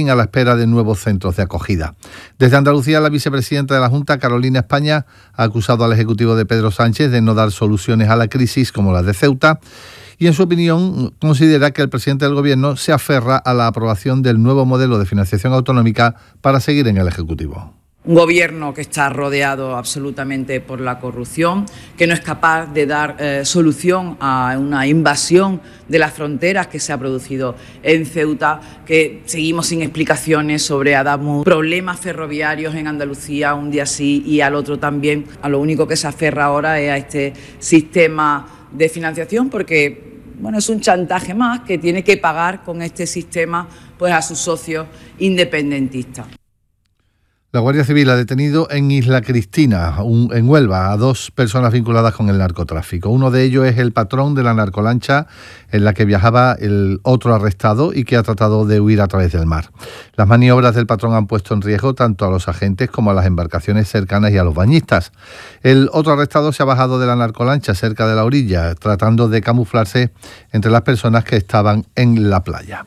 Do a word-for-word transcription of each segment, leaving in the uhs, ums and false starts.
a la espera de nuevos centros de acogida. Desde Andalucía, la vicepresidenta de la Junta, Carolina España, ha acusado al Ejecutivo de Pedro Sánchez de no dar soluciones a la crisis como la de Ceuta y, en su opinión, considera que el presidente del Gobierno se aferra a la aprobación del nuevo modelo de financiación autonómica para seguir en el Ejecutivo. Un gobierno que está rodeado absolutamente por la corrupción, que no es capaz de dar eh, solución a una invasión de las fronteras que se ha producido en Ceuta, que seguimos sin explicaciones sobre Adamuz, problemas ferroviarios en Andalucía un día sí y al otro también. A lo único que se aferra ahora es a este sistema de financiación porque, bueno, es un chantaje más que tiene que pagar con este sistema pues a sus socios independentistas. La Guardia Civil ha detenido en Isla Cristina, un, en Huelva, a dos personas vinculadas con el narcotráfico. Uno de ellos es el patrón de la narcolancha en la que viajaba el otro arrestado y que ha tratado de huir a través del mar. Las maniobras del patrón han puesto en riesgo tanto a los agentes como a las embarcaciones cercanas y a los bañistas. El otro arrestado se ha bajado de la narcolancha cerca de la orilla, tratando de camuflarse entre las personas que estaban en la playa.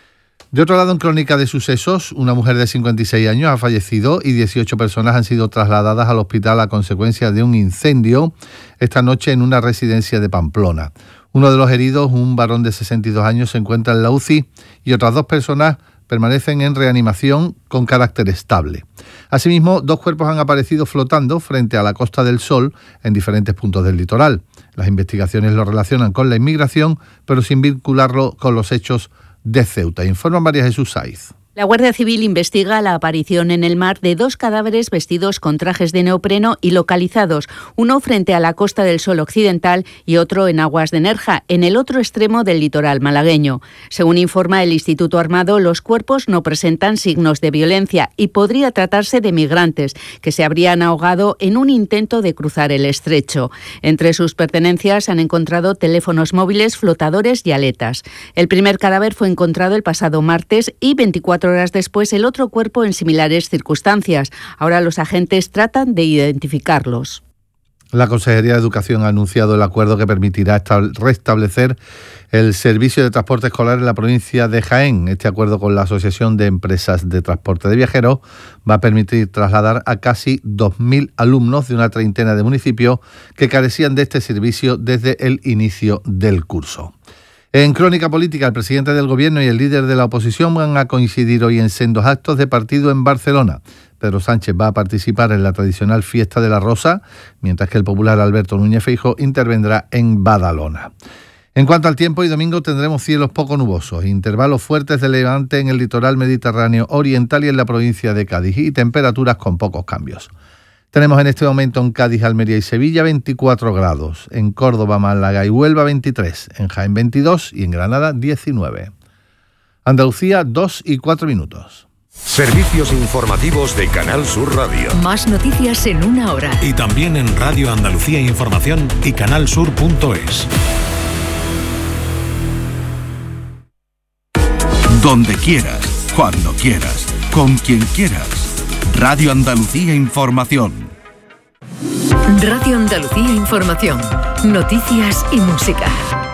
De otro lado, en crónica de sucesos, una mujer de cincuenta y seis años ha fallecido y dieciocho personas han sido trasladadas al hospital a consecuencia de un incendio esta noche en una residencia de Pamplona. Uno de los heridos, un varón de sesenta y dos años, se encuentra en la U C I y otras dos personas permanecen en reanimación con carácter estable. Asimismo, dos cuerpos han aparecido flotando frente a la Costa del Sol en diferentes puntos del litoral. Las investigaciones lo relacionan con la inmigración, pero sin vincularlo con los hechos de Ceuta. Informa María Jesús Saiz. La Guardia Civil investiga la aparición en el mar de dos cadáveres vestidos con trajes de neopreno y localizados, uno frente a la Costa del Sol occidental y otro en aguas de Nerja, en el otro extremo del litoral malagueño. Según informa el Instituto Armado, los cuerpos no presentan signos de violencia y podría tratarse de migrantes que se habrían ahogado en un intento de cruzar el estrecho. Entre sus pertenencias han encontrado teléfonos móviles, flotadores y aletas. El primer cadáver fue encontrado el pasado martes y veinticuatro horas después el otro cuerpo en similares circunstancias. Ahora los agentes tratan de identificarlos. La Consejería de Educación ha anunciado el acuerdo que permitirá restablecer el servicio de transporte escolar en la provincia de Jaén. Este acuerdo con la Asociación de Empresas de Transporte de Viajeros va a permitir trasladar a casi dos mil alumnos de una treintena de municipios que carecían de este servicio desde el inicio del curso. En crónica política, el presidente del Gobierno y el líder de la oposición van a coincidir hoy en sendos actos de partido en Barcelona. Pedro Sánchez va a participar en la tradicional Fiesta de la Rosa, mientras que el popular Alberto Núñez Feijóo intervendrá en Badalona. En cuanto al tiempo, hoy domingo tendremos cielos poco nubosos, intervalos fuertes de levante en el litoral mediterráneo oriental y en la provincia de Cádiz y temperaturas con pocos cambios. Tenemos en este momento en Cádiz, Almería y Sevilla veinticuatro grados, en Córdoba, Málaga y Huelva veintitrés, en Jaén veintidós y en Granada diecinueve. Andalucía dos y cuatro minutos. Servicios informativos de Canal Sur Radio. Más noticias en una hora. Y también en Radio Andalucía Información y canalsur punto es. Donde quieras, cuando quieras, con quien quieras. Radio Andalucía Información. Radio Andalucía Información. Noticias y música.